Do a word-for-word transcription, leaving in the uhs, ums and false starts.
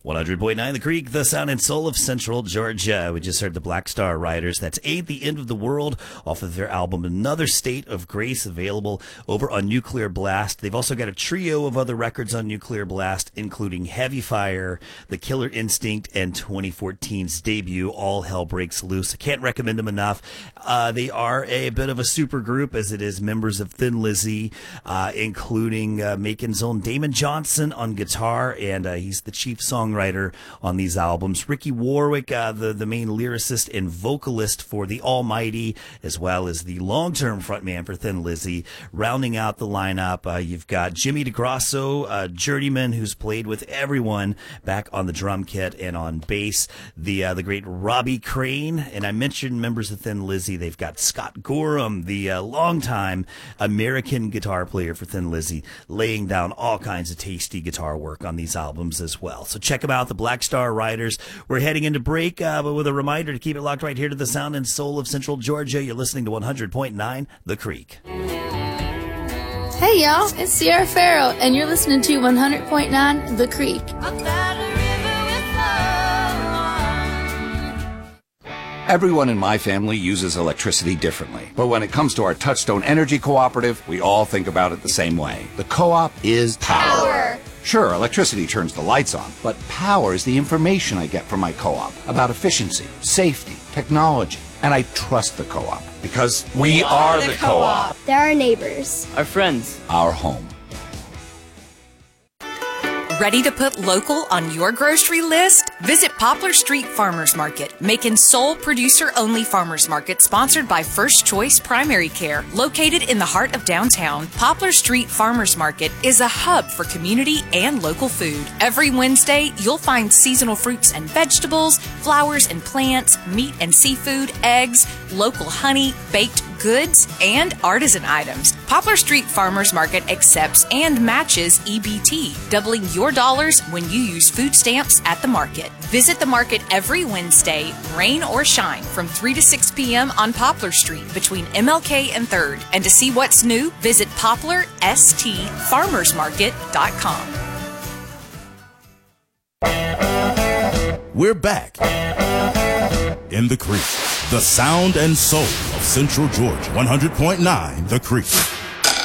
one hundred point nine The Creek, the sound and soul of Central Georgia. We just heard the Black Star Riders. That's Ain't the End of the World off of their album Another State of Grace, available over on Nuclear Blast. They've also got a trio of other records on Nuclear Blast, including Heavy Fire, The Killer Instinct, and twenty fourteen's debut, All Hell Breaks Loose. I can't recommend them enough. Uh, they are a bit of a super group, as it is members of Thin Lizzy, uh, including uh, Macon's own Damon Johnson on guitar, and uh, he's the chief songwriter on these albums. Ricky Warwick, uh, the, the main lyricist and vocalist for The Almighty, as well as the long-term frontman for Thin Lizzy. Rounding out the lineup, uh, you've got Jimmy DeGrasso, a journeyman who's played with everyone, back on the drum kit and on bass. The uh, the great Robbie Crane, and I mentioned members of Thin Lizzy. They've got Scott Gorham, the uh, longtime American guitar player for Thin Lizzy, laying down all kinds of tasty guitar work on these albums as well. So check about the Black Star Riders. We're heading into break, uh, but with a reminder to keep it locked right here to the sound and soul of Central Georgia. You're listening to one hundred point nine The Creek. Hey y'all, it's Sierra Farrow, and you're listening to one hundred point nine The Creek. Everyone in my family uses electricity differently. But when it comes to our Touchstone Energy Cooperative, we all think about it the same way. The co-op is power. Power! Sure, electricity turns the lights on, but power is the information I get from my co-op about efficiency, safety, technology. And I trust the co-op because we, we are, are the co-op. Co They're our neighbors. Our friends. Our home. Ready to put local on your grocery list? Visit Poplar Street Farmers Market, Macon's sole producer-only farmers market, sponsored by First Choice Primary Care. Located in the heart of downtown, Poplar Street Farmers Market is a hub for community and local food. Every Wednesday, you'll find seasonal fruits and vegetables, flowers and plants, meat and seafood, eggs, local honey, baked goods, and artisan items. Poplar Street Farmers Market accepts and matches E B T, doubling your dollars when you use food stamps at the market. Visit the market every Wednesday, rain or shine, from three to six p.m. on Poplar Street between M L K and third. And to see what's new, visit poplar s t farmers market dot com. We're back in The Creek, the sound and soul of Central Georgia. one hundred point nine The Creek.